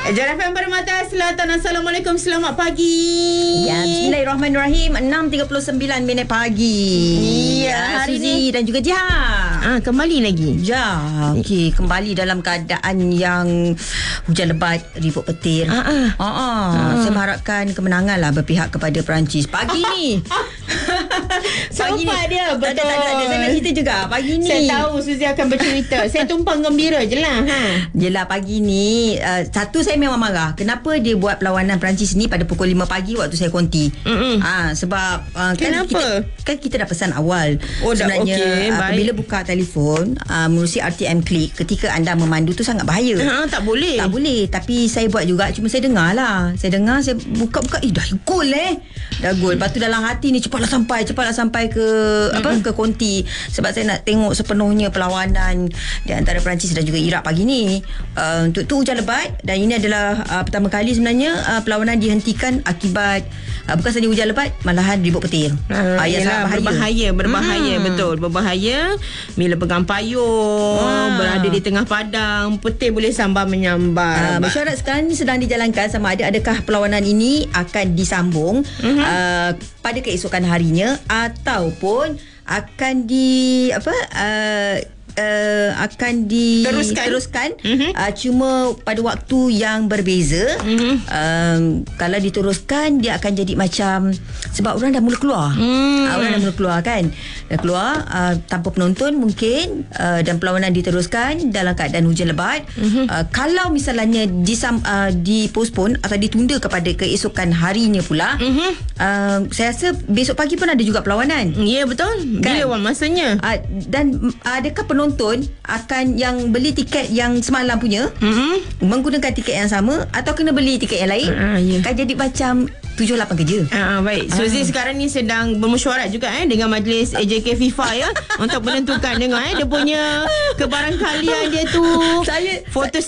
Jar FM Permata Selatan. Assalamualaikum, selamat pagi. Ya, bismillahirrahmanirrahim. 6.39 pagi. Ya, hari Suzy ni dan juga Dia. Kembali lagi. Ya, okey, kembali dalam keadaan yang hujan lebat, ribut petir. Saya mengharapkan kemenangan lah berpihak kepada Perancis pagi ni. Sempat dia, betul. Tak ada. Saya nak cerita juga pagi ni. Saya tahu Suzy akan bercerita. Saya tumpang gembira je lah. Yelah, pagi ni satu, saya memang marah. Kenapa dia buat perlawanan Perancis ni pada pukul 5 pagi waktu saya konti. Sebab kenapa? Kita dah pesan awal. Oh, sebenarnya okey, baik. apabila buka telefon menerusi RTM Klik, ketika anda memandu tu sangat bahaya. Tak boleh. Tak boleh. Tapi saya buat juga. Cuma saya dengar lah. Saya buka-buka. Dah gol Dah gol. Lepas tu dalam hati ni cepatlah sampai ke ke konti. Sebab saya nak tengok sepenuhnya perlawanan di antara Perancis dan juga Iraq pagi ni. Untuk tu hujan lebat. Dan ini adalah pertama kali sebenarnya perlawanan dihentikan akibat bukan saja hujan lebat, malahan ribut petir. Yang sangat bahaya. Berbahaya. Betul, berbahaya. Bila pegang payung, berada di tengah padang, petir boleh sambar menyambar. Mesyuarat sekarang ni sedang dijalankan sama ada adakah perlawanan ini akan disambung pada keesokan harinya ataupun akan akan diteruskan cuma pada waktu yang berbeza. Kalau diteruskan, dia akan jadi macam, sebab orang dah mula keluar. Orang dah mula keluar kan, dah keluar tanpa penonton mungkin, dan perlawanan diteruskan dalam keadaan hujan lebat. Kalau misalnya dipostpone atau ditunda kepada keesokan harinya pula, saya rasa besok pagi pun ada juga perlawanan. Ya, betul kan? Bila masanya. Dan adakah penonton akan yang beli tiket yang semalam punya menggunakan tiket yang sama atau kena beli tiket yang lain? Kan jadi macam 7-8 kerja. Baik. Suzy sekarang ni sedang bermesyuarat juga dengan majlis AJK FIFA ya, untuk menentukan dengan dia punya kebarangkalian dia tu. Saya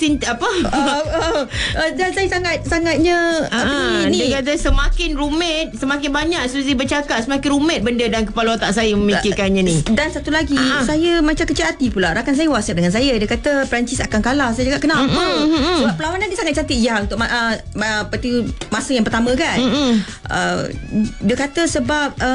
dan saya sangatnya dia kata semakin rumit, semakin banyak Suzy bercakap, semakin rumit benda dalam kepala otak saya memikirkannya ni. Dan satu lagi, saya macam kecil hati pula. Rakan saya WhatsApp dengan saya, dia kata Perancis akan kalah. Saya cakap kenapa? Sebab perlawanan dia sangat cantik untuk masa yang pertama kan. Dia kata sebab